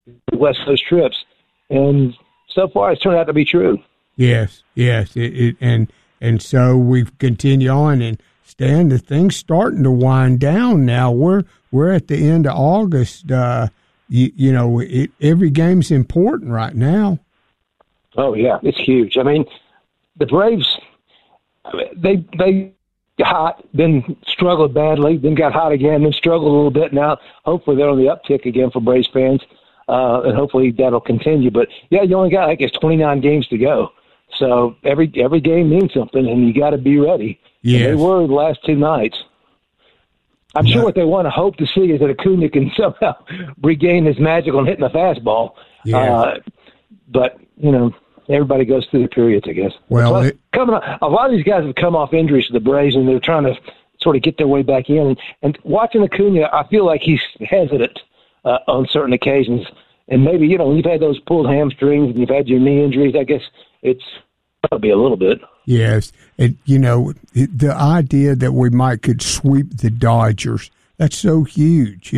West Coast trips. And so far, it's turned out to be true. Yes. And so we continue on. And Stan, the thing's starting to wind down now. We're at the end of August. Every game's important right now. Oh yeah, it's huge. I mean, the Braves, they got hot, then struggled badly, then got hot again, then struggled a little bit. Now, hopefully, they're on the uptick again for Braves fans, and hopefully that'll continue. But yeah, you only got 29 games to go, so every game means something, and you got to be ready. Yes. And they were the last two nights. I'm sure what they want to hope to see is that Acuna can somehow regain his magic on hitting the fastball. Yes. But everybody goes through the periods, I guess. Well, a lot of these guys have come off injuries to the Braves, and they're trying to sort of get their way back in. And watching Acuna, I feel like he's hesitant on certain occasions. And maybe, you've had those pulled hamstrings and you've had your knee injuries. I guess it's probably a little bit. Yes. And, the idea that we could sweep the Dodgers, that's so huge,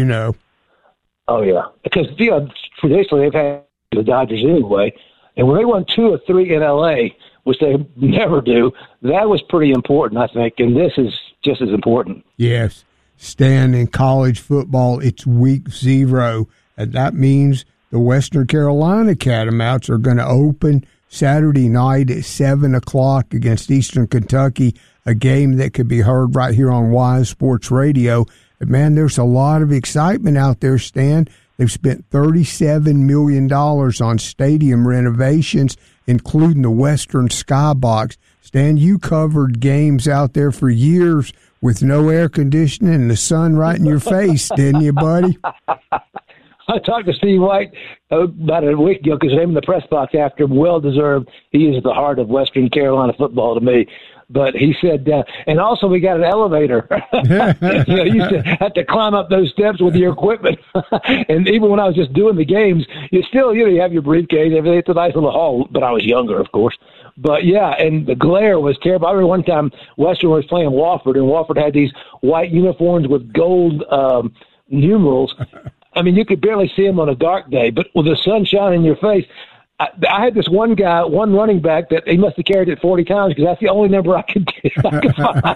Oh, yeah. Because, traditionally they've had the Dodgers anyway. And when they won 2 or 3 in L.A., which they never do, that was pretty important, I think. And this is just as important. Yes. Stan, in college football, it's week 0. And that means the Western Carolina Catamounts are going to open Saturday night at 7 o'clock against Eastern Kentucky, a game that could be heard right here on Wise Sports Radio. And, man, there's a lot of excitement out there, Stan. They've spent $37 million on stadium renovations, including the Western Skybox. Stan, you covered games out there for years with no air conditioning and the sun right in your face, didn't you, buddy? I talked to Steve White about a week ago because he named in the press box after him. Well-deserved. He is at the heart of Western Carolina football to me. But he said, and also we got an elevator. You used to have to climb up those steps with your equipment. And even when I was just doing the games, you still, you have your briefcase, everything. It's a nice little hall. But I was younger, of course. But, yeah, and the glare was terrible. I remember one time Western was playing Wofford, and Wofford had these white uniforms with gold numerals. I mean, you could barely see them on a dark day, but with the sun shining in your face, I had this one guy, one running back, that he must have carried it 40 times because that's the only number I could find.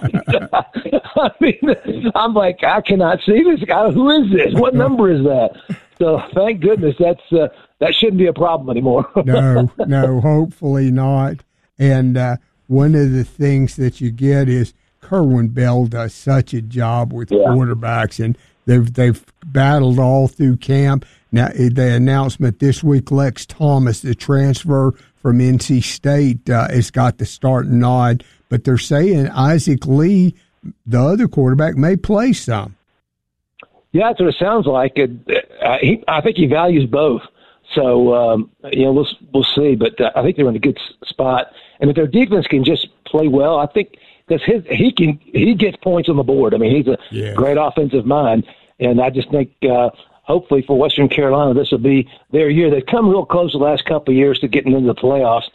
I mean, I'm like, I cannot see this guy. Who is this? What number is that? So thank goodness that shouldn't be a problem anymore. No, hopefully not. And one of the things that you get is Kerwin Bell does such a job with quarterbacks, and they've battled all through camp. Now, the announcement this week, Lex Thomas, the transfer from NC State, has got the starting nod, but they're saying Isaac Lee, the other quarterback, may play some. Yeah, that's what it sounds like. I think he values both. So, we'll see. But I think they're in a good spot. And if their defense can just play well, I think because he gets points on the board. I mean, he's a great offensive mind. And I just think hopefully for Western Carolina, this will be their year. They've come real close the last couple of years to getting into the playoffs.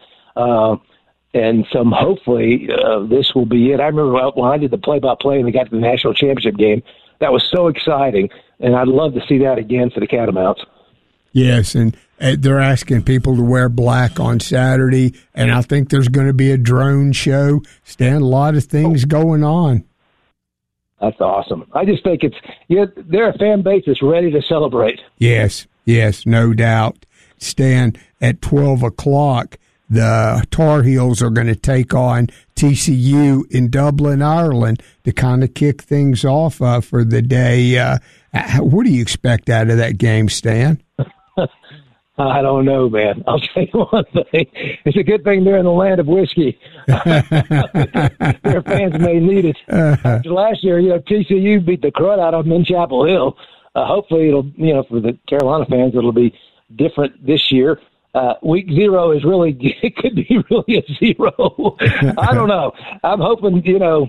And so hopefully this will be it. I remember when I did the play-by-play and they got to the national championship game, that was so exciting. And I'd love to see that again for the Catamounts. Yes, and they're asking people to wear black on Saturday, and I think there's going to be a drone show. Stan, a lot of things going on. That's awesome. I just think they're a fan base that's ready to celebrate. Yes, no doubt. Stan, at 12 o'clock, the Tar Heels are going to take on TCU in Dublin, Ireland, to kind of kick things off for the day. What do you expect out of that game, Stan? I don't know, man. I'll tell you one thing. It's a good thing they're in the land of whiskey. Their fans may need it. After last year, TCU beat the crud out of them in Chapel Hill. Hopefully it'll, for the Carolina fans, it'll be different this year. Week 0 is really, it could be really a 0. I don't know. I'm hoping,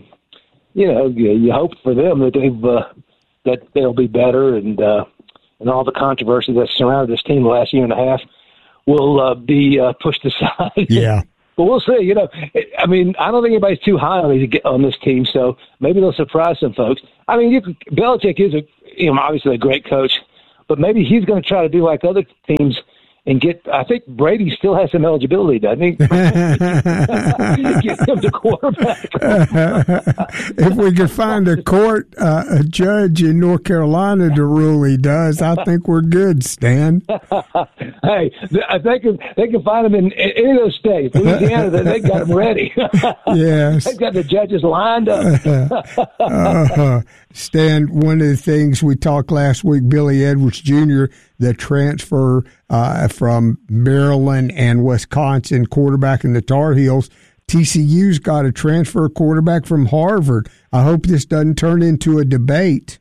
you hope for them that that they'll be better and all the controversy that surrounded this team the last year and a half will be pushed aside. Yeah. But we'll see. I mean, I don't think anybody's too high on this team, so maybe they'll surprise some folks. I mean, Belichick is obviously a great coach, But maybe he's going to try to do like other teams and get. I think Brady still has some eligibility, doesn't he? Get him to quarterback. If we could find a judge in North Carolina to rule he does, I think we're good, Stan. Hey, they can find him in any of those states. Louisiana, they got him ready. Yes. They've got the judges lined up. Stan, one of the things we talked last week, Billy Edwards Jr., the transfer from Maryland and Wisconsin quarterback in the Tar Heels. TCU's got a transfer quarterback from Harvard. I hope this doesn't turn into a debate.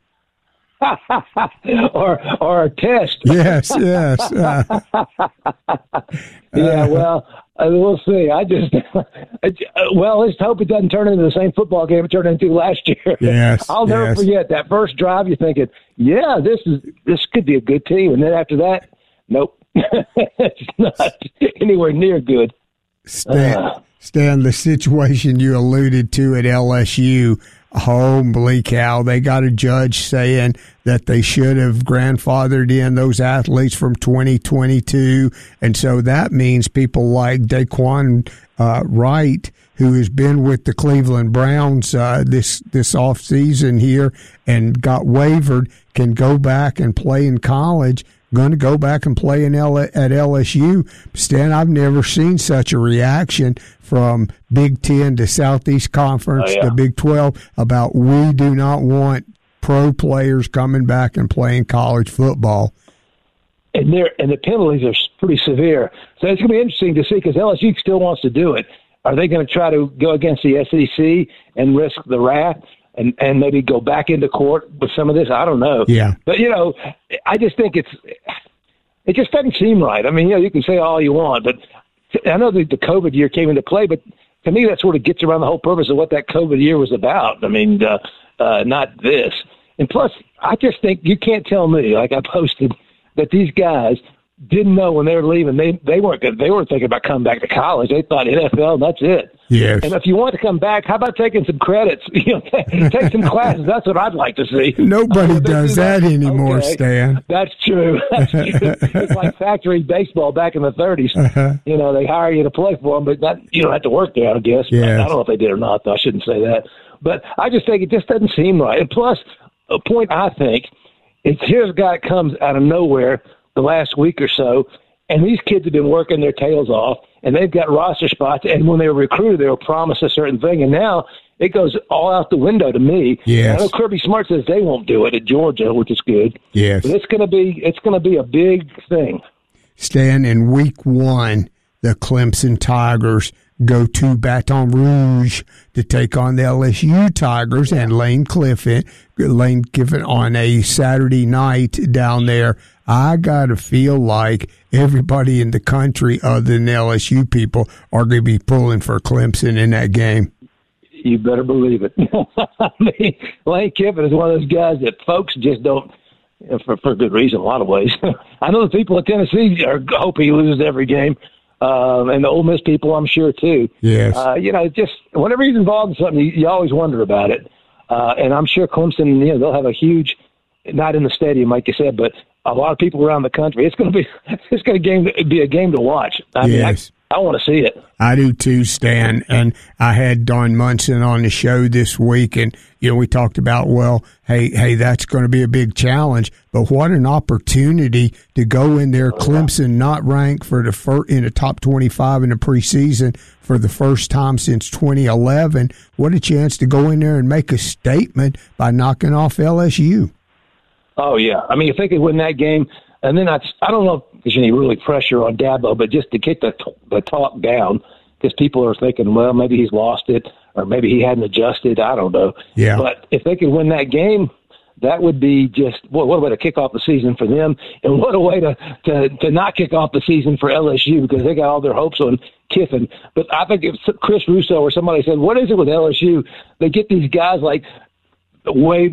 or a test. Yes. Yeah, well, we'll see. Let's hope it doesn't turn into the same football game it turned into last year. Yes, I'll never forget that first drive. You're thinking, yeah, this could be a good team, and then after that, nope, it's not anywhere near good. Stan, the situation you alluded to at LSU, holy cow, they got a judge saying that they should have grandfathered in those athletes from 2022. And so that means people like Daquan Wright, who has been with the Cleveland Browns this offseason here and got wavered, can go back and play in college. Going to go back and play at LSU. Stan, I've never seen such a reaction from Big Ten to Southeast Conference to Big 12 about we do not want pro players coming back and playing college football. And the penalties are pretty severe. So it's going to be interesting to see because LSU still wants to do it. Are they going to try to go against the SEC and risk the wrath? And maybe go back into court with some of this. I don't know. Yeah. But, I just think it just doesn't seem right. I mean, you can say all you want, but I know that the COVID year came into play, but to me that sort of gets around the whole purpose of what that COVID year was about. I mean, not this. And plus, I just think you can't tell me, like I posted, that these guys didn't know when they were leaving. They weren't good. They weren't thinking about coming back to college. They thought NFL, and that's it. Yes. And if you want to come back, how about taking some credits? Take some classes. That's what I'd like to see. Nobody does that anymore, okay. Stan. That's true. It's like factory baseball back in the 30s. They hire you to play for them, but you don't have to work there, I guess. Yes. I don't know if they did or not, though. I shouldn't say that. But I just think it just doesn't seem right. And plus, a point I think is here's a guy that comes out of nowhere the last week or so, and these kids have been working their tails off, and they've got roster spots, and when they were recruited, they were promised a certain thing, and now it goes all out the window to me. Yes. I know Kirby Smart says they won't do it at Georgia, which is good. Yes. But it's going to be a big thing. Stan, in week 1, the Clemson Tigers go to Baton Rouge to take on the LSU Tigers and Lane Kiffin on a Saturday night down there. I got to feel like everybody in the country other than the LSU people are going to be pulling for Clemson in that game. You better believe it. I mean, Lane Kiffin is one of those guys that folks just don't, for good reason, a lot of ways. I know the people in Tennessee hope he loses every game. And the Ole Miss people, I'm sure, too. Yes. Just whenever he's involved in something, you always wonder about it. And I'm sure Clemson, they'll have a huge, not in the stadium, like you said, but a lot of people around the country. It's going to be a game to watch. Yes. I want to see it. I do too, Stan. And I had Don Munson on the show this week, and we talked about, hey, that's going to be a big challenge. But what an opportunity to go in there, Clemson not ranked in the top 25 in the preseason for the first time since 2011. What a chance to go in there and make a statement by knocking off LSU. Oh yeah, I mean if they could win that game. And then I don't know if there's any really pressure on Dabo, but just to get the talk down, because people are thinking, well, maybe he's lost it, or maybe he hadn't adjusted. I don't know. Yeah. But if they could win that game, that would be just what a way to kick off the season for them, and what a way to not kick off the season for LSU, because they got all their hopes on Kiffin. But I think if Chris Russo or somebody said, what is it with LSU? They get these guys like Wade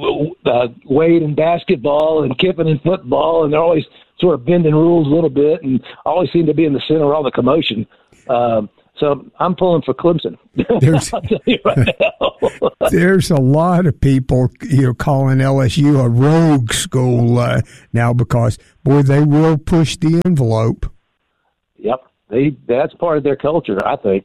in basketball and Kiffin in football, and they're always sort of bending rules a little bit and always seem to be in the center of all the commotion. So I'm pulling for Clemson. I'll tell you right now. There's a lot of people, calling LSU a rogue school now because, boy, they will push the envelope. Yep, that's part of their culture, I think.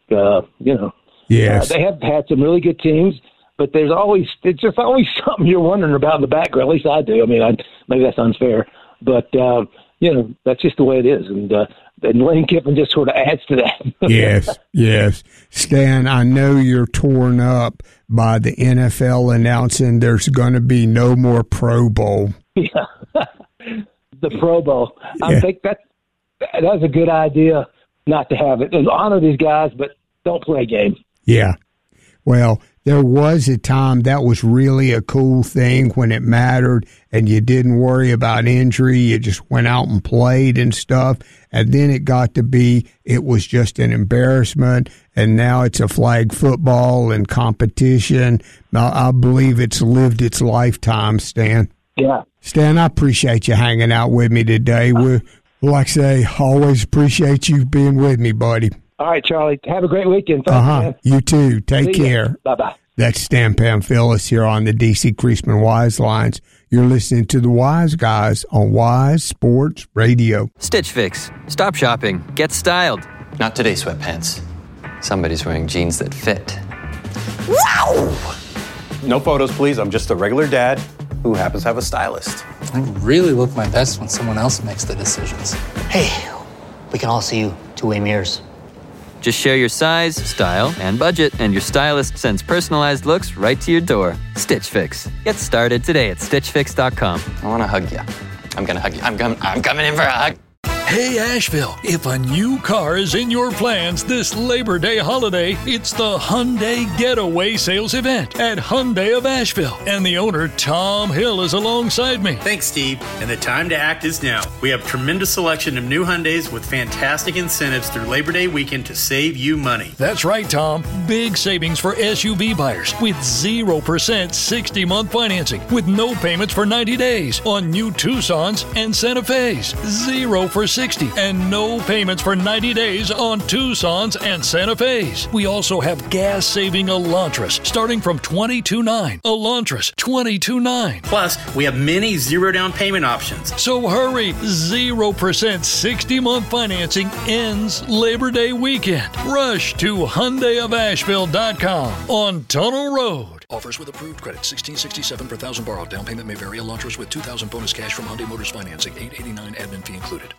Yes, they have had some really good teams, but it's just always something you're wondering about in the background. At least I do. I mean, maybe that's unfair, but that's just the way it is, and Lane Kiffin just sort of adds to that. Yes. Stan, I know you're torn up by the NFL announcing there's going to be no more Pro Bowl. Yeah, the Pro Bowl. Yeah. I think that's a good idea not to have it. And honor these guys, but don't play games. Yeah. Well, there was a time that was really a cool thing when it mattered and you didn't worry about injury. You just went out and played and stuff. And then it got to be, it was just an embarrassment. And now it's a flag football and competition. I believe it's lived its lifetime, Stan. Yeah. Stan, I appreciate you hanging out with me today. Like I say, always appreciate you being with me, buddy. All right, Charlie. Have a great weekend. Thanks, man. You too. Take care. Bye-bye. That's Stan Pamphilis here on the DC Creasman Wise Lines. You're listening to the Wise Guys on Wise Sports Radio. Stitch Fix. Stop shopping. Get styled. Not today, sweatpants. Somebody's wearing jeans that fit. Wow! No photos, please. I'm just a regular dad who happens to have a stylist. I really look my best when someone else makes the decisions. Hey, we can all see you two-way mirrors. Just share your size, style, and budget, and your stylist sends personalized looks right to your door. Stitch Fix. Get started today at StitchFix.com. I want to hug you. I'm going to hug you. I'm coming in for a hug. Hey, Asheville, if a new car is in your plans this Labor Day holiday, it's the Hyundai Getaway Sales Event at Hyundai of Asheville. And the owner, Tom Hill, is alongside me. Thanks, Steve. And the time to act is now. We have tremendous selection of new Hyundais with fantastic incentives through Labor Day weekend to save you money. That's right, Tom. Big savings for SUV buyers with 0% 60-month financing with no payments for 90 days on new Tucsons and Santa Fe's. 0 for 60 and no payments for 90 days on Tucsons and Santa Fe's. We also have gas-saving Elantras starting from $22,900. Elantras, $22,900. Plus, we have many zero down payment options. So hurry, 0% 60-month financing ends Labor Day weekend. Rush to HyundaiofAsheville.com on Tunnel Road. Offers with approved credit, $1,667 per thousand borrowed. Down payment may vary. Elantras with $2,000 bonus cash from Hyundai Motors Financing. $889 admin fee included.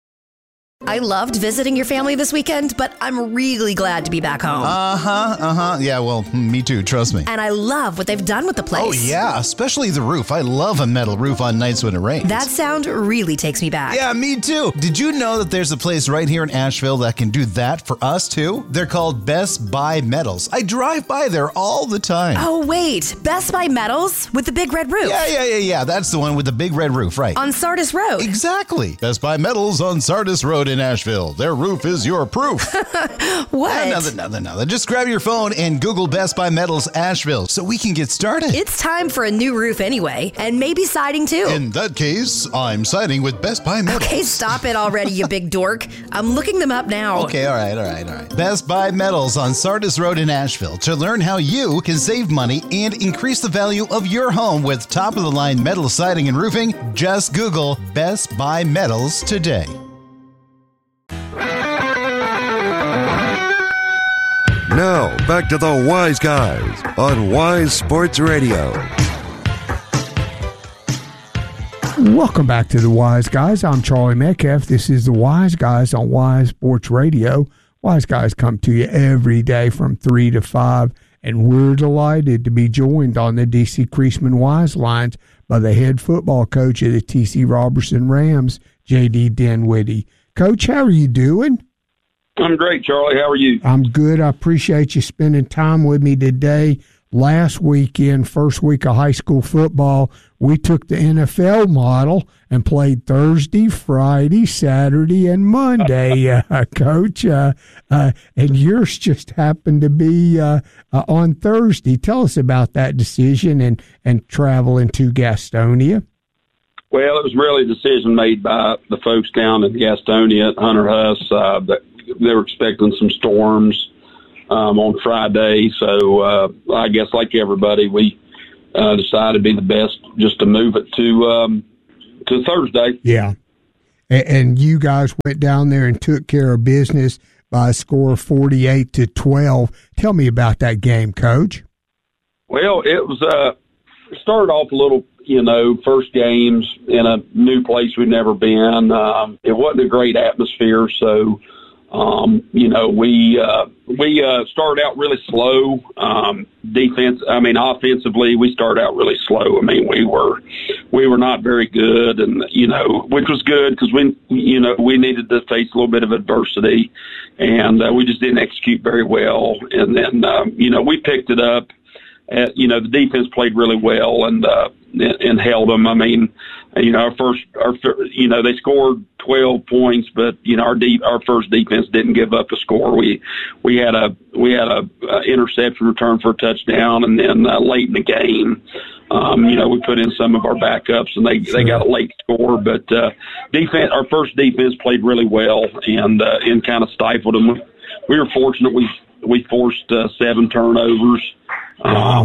I loved visiting your family this weekend, but I'm really glad to be back home. Yeah, well, me too, trust me. And I love what they've done with the place. Oh, yeah, especially the roof. I love a metal roof on nights when it rains. That sound really takes me back. Yeah, me too. Did you know that there's a place right here in Asheville that can do that for us, too? They're called Best Buy Metals. I drive by there all the time. Oh, wait. Best Buy Metals with the big red roof? Yeah. That's the one with the big red roof, right. On Sardis Road. Exactly. Best Buy Metals on Sardis Road in Asheville. Their roof is your proof. What? Nothing. Just grab your phone and Google Best Buy Metals Asheville so we can get started. It's time for a new roof anyway, and maybe siding too. In that case, I'm siding with Best Buy Metals. Okay, stop it already, you big dork. I'm looking them up now. Okay, all right. Best Buy Metals on Sardis Road in Asheville. To learn how you can save money and increase the value of your home with top-of-the-line metal siding and roofing, just Google Best Buy Metals today. Now, back to the Wise Guys on Wise Sports Radio. Welcome back to the Wise Guys. I'm Charlie Metcalf. This is the Wise Guys on Wise Sports Radio. Wise Guys come to you every day from 3 to 5, and we're delighted to be joined on the DC Creasman Wise Lines by the head football coach of the T.C. Robertson Rams, J.D. Dinwiddie. Coach, how are you doing? I'm great, Charlie. How are you? I'm good. I appreciate you spending time with me today. Last weekend, first week of high school football, we took the NFL model and played Thursday, Friday, Saturday, and Monday, Coach. And yours just happened to be on Thursday. Tell us about that decision and traveling to Gastonia. Well, it was really a decision made by the folks down in Gastonia at Hunter Huss that they were expecting some storms on Friday. So I guess like everybody, we decided it'd be the best just to move it to Thursday. Yeah. And you guys went down there and took care of business by a score of 48-12. Tell me about that game, Coach. Well, it was started off a little, first games in a new place we'd never been. It wasn't a great atmosphere, so we started out really slow. Offensively, we started out really slow. We were not very good, and which was good because we needed to face a little bit of adversity, and we just didn't execute very well. And then we picked it up. The defense played really well and held them. They scored 12 points, but our first defense didn't give up a score. We had a interception return for a touchdown, and then late in the game, we put in some of our backups, and they got a late score. But our first defense played really well and kind of stifled them. We were fortunate. We forced 7 turnovers. Of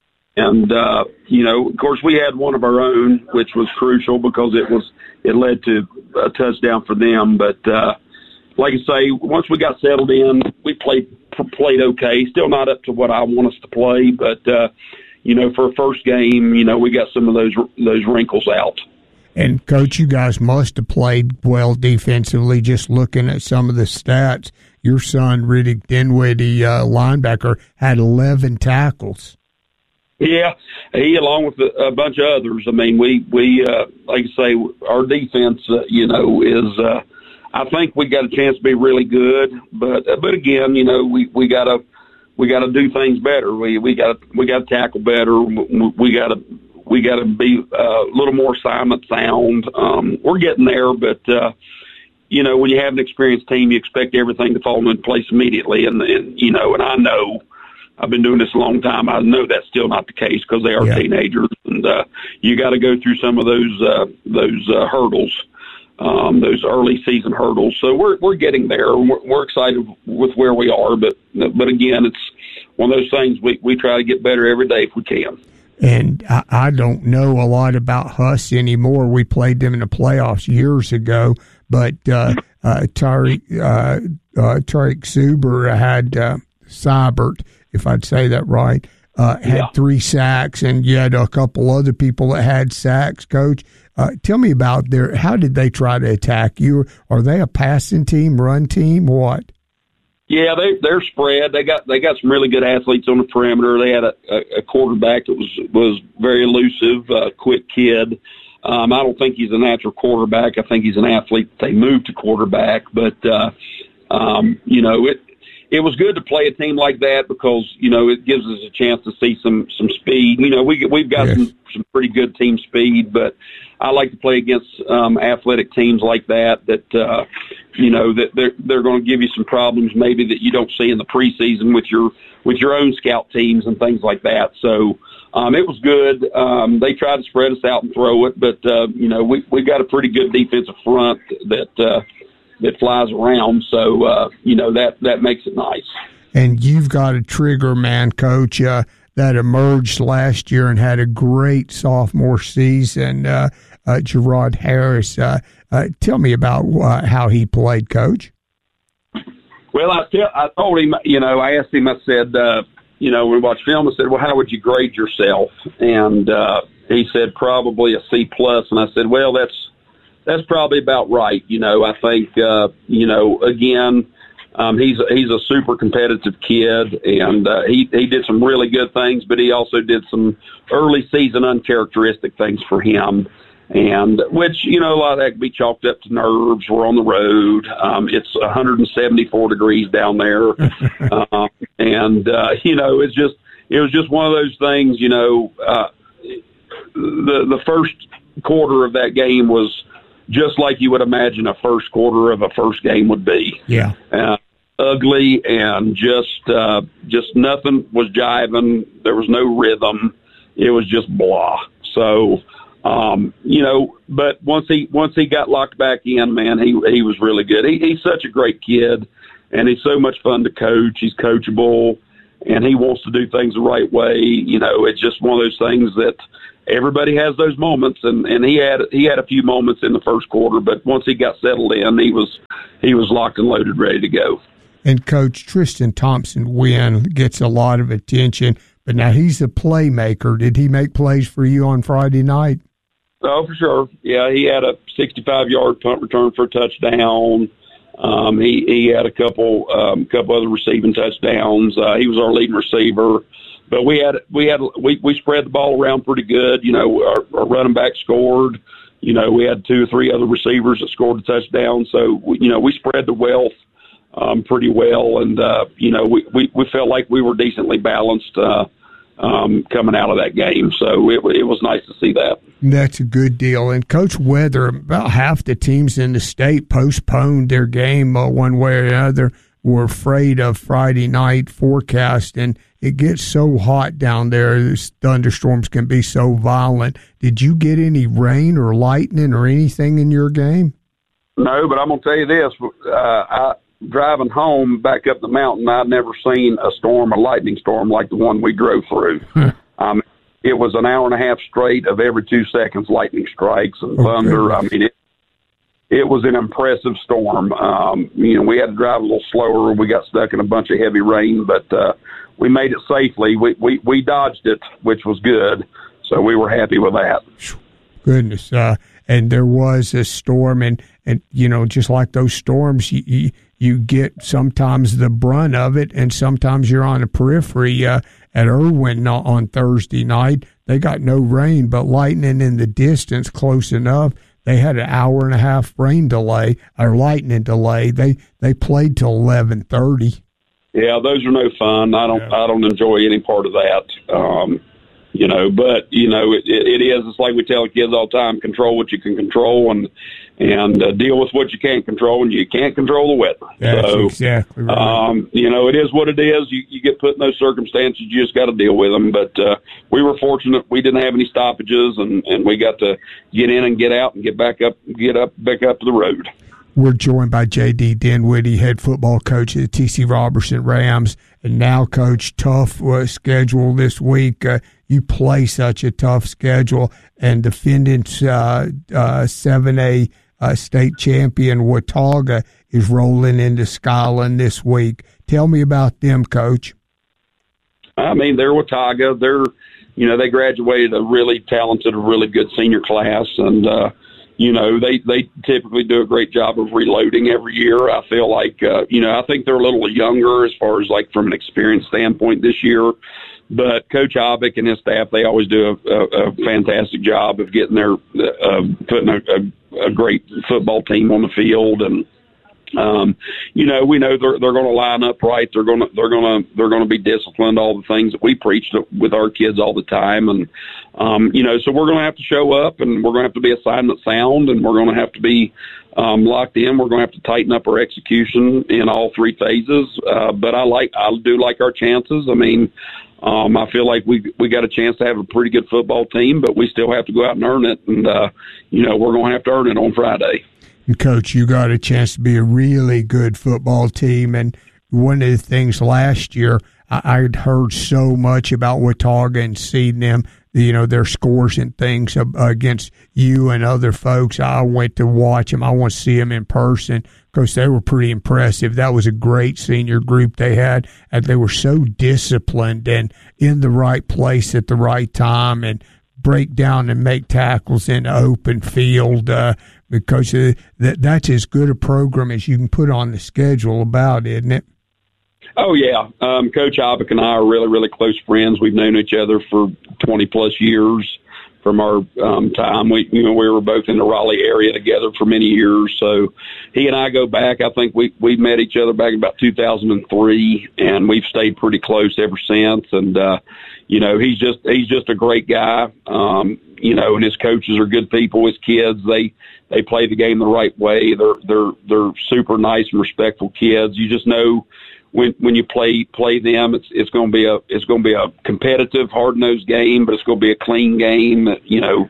course, we had one of our own, which was crucial because it led to a touchdown for them. But like I say, once we got settled in, we played okay. Still not up to what I want us to play, but for a first game, we got some of those wrinkles out. And Coach, you guys must have played well defensively. Just looking at some of the stats, your son Riddick Dinwiddie, linebacker, had 11 tackles. Yeah, he along with a bunch of others. We like I say, our defense, is. I think we got a chance to be really good, but again, we got to do things better. We got to tackle better. We got to be a little more assignment sound. We're getting there, but when you have an experienced team, you expect everything to fall into place immediately. And I know I've been doing this a long time. I know that's still not the case because they are teenagers, and you got to go through some of those hurdles, those early season hurdles. So we're getting there. We're excited with where we are, but again, it's one of those things we try to get better every day if we can. And I don't know a lot about Huss anymore. We played them in the playoffs years ago, but Tariq Suber had Seibert, if I'd say that right, had 3 sacks, and you had a couple other people that had sacks. Coach, tell me about how did they try to attack you? Are they a passing team, run team, what? Yeah, they're spread. They got some really good athletes on the perimeter. They had a quarterback that was very elusive, quick kid. I don't think he's a natural quarterback. I think he's an athlete. They moved to quarterback, but it was good to play a team like that because it gives us a chance to see some speed. We've got some pretty good team speed, but I like to play against athletic teams like that that they're going to give you some problems maybe that you don't see in the preseason with your own scout teams and things like that. So it was good. They tried to spread us out and throw it, but we've got a pretty good defensive front that flies around. So that makes it nice. And you've got a trigger man, Coach, that emerged last year and had a great sophomore season. Gerard Harris. Tell me about how he played, Coach. Well, I told him, I asked him, I said, when we watched film, I said, well, how would you grade yourself? And he said, probably a C+. And I said, well, that's probably about right. I think, again, he's a super competitive kid, and he did some really good things, but he also did some early season uncharacteristic things for him. And which, a lot of that can be chalked up to nerves. We're on the road. It's 174 degrees down there. It was just one of those things, the first quarter of that game was just like you would imagine a first quarter of a first game would be. Yeah. Ugly and just nothing was jiving. There was no rhythm. It was just blah. So, But once he got locked back in, man, he was really good. He's such a great kid, and he's so much fun to coach. He's coachable, and he wants to do things the right way. It's just one of those things that everybody has those moments, and he had a few moments in the first quarter, but once he got settled in, he was locked and loaded, ready to go. And Coach Tristan Thompson-Wynn gets a lot of attention, but now he's a playmaker. Did he make plays for you on Friday night? Oh, for sure. Yeah, he had a 65-yard punt return for a touchdown. He had a couple other receiving touchdowns. He was our leading receiver. But we spread the ball around pretty good. Our running back scored. We had 2 or 3 other receivers that scored a touchdown. So we spread the wealth pretty well, and we felt like we were decently balanced coming out of that game. So it was nice to see that. That's a good deal. And Coach Weather, about half the teams in the state postponed their game one way or another. Were afraid of Friday night forecast, and it gets so hot down there. These thunderstorms can be so violent. Did you get any rain or lightning or anything in your game? No, but I'm going to tell you this. Driving home back up the mountain, I'd never seen a lightning storm like the one we drove through. It was an hour and a half straight of every 2 seconds lightning strikes and thunder. I mean, it was an impressive storm. We had to drive a little slower. We got stuck in a bunch of heavy rain, but we made it safely. We dodged it, which was good, so we were happy with that. Goodness. And there was a storm, and just like those storms, you get sometimes the brunt of it, and sometimes you're on the periphery. At Irwin on Thursday night, they got no rain, but lightning in the distance close enough. They had an hour and a half rain delay or lightning delay. They played till 11:30. Yeah, those are no fun. I don't enjoy any part of that. But it is. It's like we tell the kids all the time: control what you can control, and deal with what you can't control, and you can't control the weather. That's exactly right. It is what it is. You get put in those circumstances, you just got to deal with them. But we were fortunate; we didn't have any stoppages, and we got to get in and get out and get back up to the road. We're joined by J.D. Dinwiddie, head football coach of the T.C. Robertson Rams, and now, Coach, tough schedule this week. You play such a tough schedule, and defending 7A state champion Watauga is rolling into Skyland this week. Tell me about them, Coach. I mean, they're Watauga. They graduated a really talented, a really good senior class, and they typically do a great job of reloading every year. I feel like, I think they're a little younger as far as like from an experience standpoint this year. But Coach Obick and his staff, they always do a fantastic job of getting putting a great football team on the field. And, we know they're going to line up right. They're going to be disciplined, all the things that we preach with our kids all the time. And, so we're going to have to show up, and we're going to have to be assignment sound, and we're going to have to be locked in. We're going to have to tighten up our execution in all 3 phases. But I do like our chances. I mean, I feel like we got a chance to have a pretty good football team, but we still have to go out and earn it. And, we're going to have to earn it on Friday. And, Coach, you got a chance to be a really good football team. And one of the things last year, I'd heard so much about Watauga and seeing them, their scores and things against you and other folks. I went to watch them. I want to see them in person because they were pretty impressive. That was a great senior group they had, and they were so disciplined and in the right place at the right time and break down and make tackles in the open field because that's as good a program as you can put on the schedule about, isn't it? Oh, yeah. Coach Obick and I are really, really close friends. We've known each other for 20-plus years from our time. We were both in the Raleigh area together for many years. So he and I go back. I think we met each other back in about 2003, and we've stayed pretty close ever since. And, he's just a great guy. And his coaches are good people. His kids, they play the game the right way. They're super nice and respectful kids. You just know when you play them, it's going to be a competitive, hard-nosed game, but it's going to be a clean game.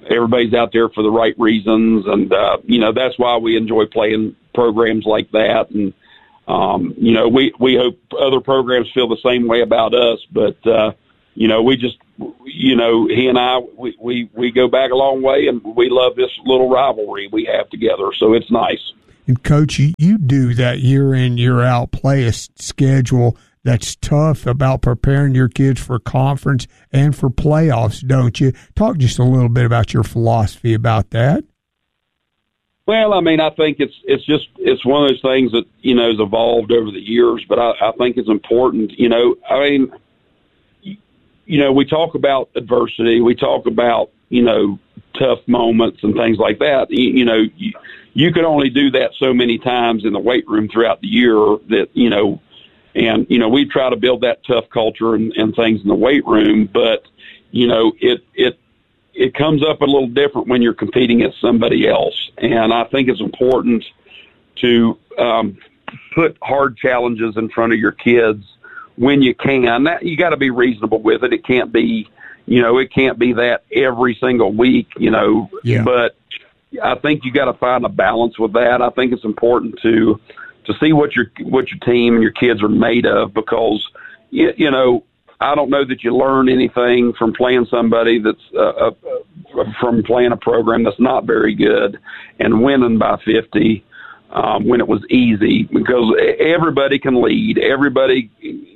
everybody's out there for the right reasons, and that's why we enjoy playing programs like that. And we hope other programs feel the same way about us. But we just, he and I, we go back a long way, and we love this little rivalry we have together. So it's nice. And Coach, you do that year in, year out, play a schedule that's tough about preparing your kids for conference and for playoffs, don't you? Talk just a little bit about your philosophy about that. Well, I mean, I think it's one of those things that, has evolved over the years, but I think it's important. We talk about adversity. We talk about, tough moments and things like that. You can only do that so many times in the weight room throughout the year that, we try to build that tough culture and things in the weight room, but, it comes up a little different when you're competing against somebody else. And I think it's important to put hard challenges in front of your kids when you can. You got to be reasonable with it. It can't be, that every single week, Yeah. But I think you got to find a balance with that. I think it's important to see what your team and your kids are made of, because, I don't know that you learn anything from playing somebody that's from playing a program that's not very good and winning by 50 when it was easy, because everybody can lead. Everybody,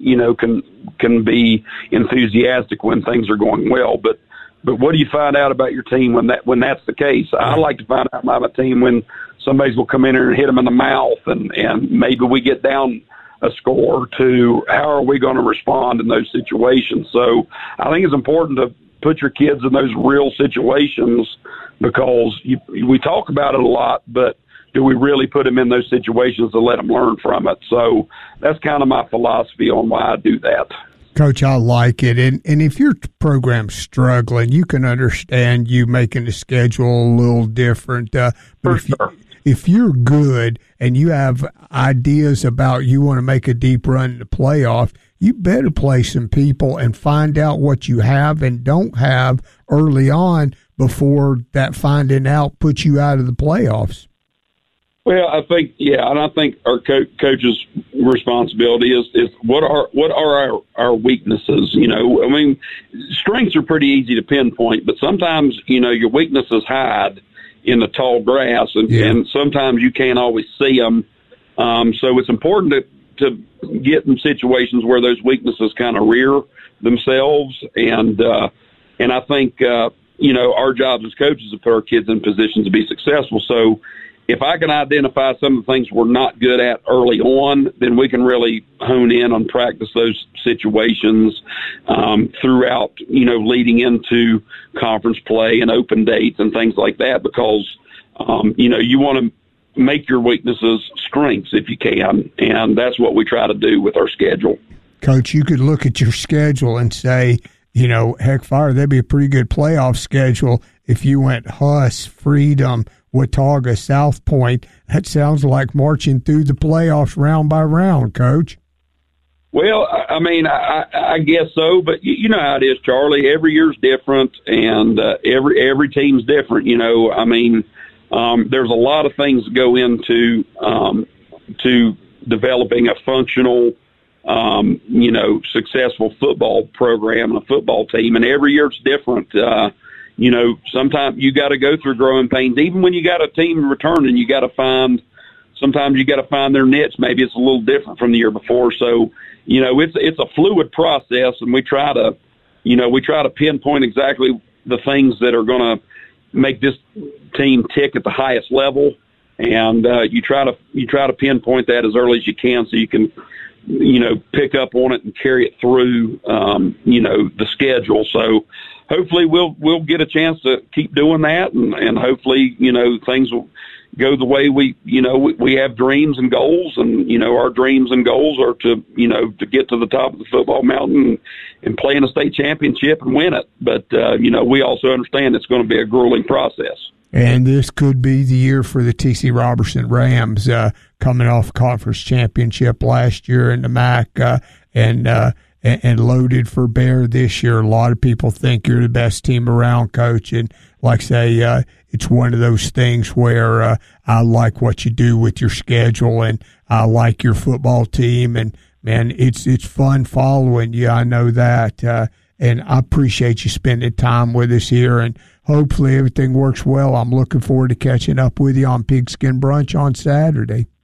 can be enthusiastic when things are going well. But what do you find out about your team when that's the case? I like to find out about my team when somebody's will come in here and hit them in the mouth, and maybe we get down a score to how are we going to respond in those situations. So I think it's important to put your kids in those real situations, because we talk about it a lot, but do we really put them in those situations to let them learn from it? So that's kind of my philosophy on why I do that. Coach, I like it. And if your program's struggling, you can understand you making the schedule a little different. But if you're good and you have ideas about you want to make a deep run in the playoff, you better play some people and find out what you have and don't have early on before that finding out puts you out of the playoffs. Well, I think, and I think our coach's responsibility is what are our weaknesses? Strengths are pretty easy to pinpoint, but sometimes, your weaknesses hide in the tall grass, and sometimes you can't always see them. So it's important to get in situations where those weaknesses kind of rear themselves. And I think, our jobs as coaches is to put our kids in positions to be successful. So if I can identify some of the things we're not good at early on, then we can really hone in on practice those situations throughout, leading into conference play and open dates and things like that, because, you want to make your weaknesses strengths if you can, and that's what we try to do with our schedule. Coach, you could look at your schedule and say, heck, fire, that'd be a pretty good playoff schedule if you went Huss, Freedom, Watauga, South Point. That sounds like marching through the playoffs round by round, Coach. Well, I mean, I guess so, but you know how it is, Charlie. Every year's different, and every team's different. There's a lot of things that go into to developing a functional, successful football program and a football team, and every year it's different. Sometimes you got to go through growing pains. Even when you got a team returning, sometimes you got to find their niche. Maybe it's a little different from the year before. So, it's a fluid process, and we try to pinpoint exactly the things that are going to make this team tick at the highest level. And you try to pinpoint that as early as you can, so you can, pick up on it and carry it through, the schedule. So hopefully we'll get a chance to keep doing that, and hopefully, things will go the way we have dreams and goals, and, our dreams and goals are to get to the top of the football mountain and play in a state championship and win it. But, we also understand it's going to be a grueling process. And this could be the year for the T.C. Robertson Rams, coming off conference championship last year in the MAC, and loaded for bear this year. A lot of people think you're the best team around, Coach, and like I say, it's one of those things where I like what you do with your schedule, and I like your football team, and man, it's fun following you. I know that, and I appreciate you spending time with us here, and hopefully everything works well. I'm looking forward to catching up with you on Pigskin Brunch on Saturday.